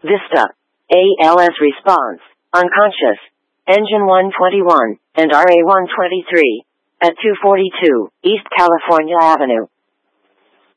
Vista. ALS response, unconscious. Engine 121, and RA 123. At 242, East California Avenue.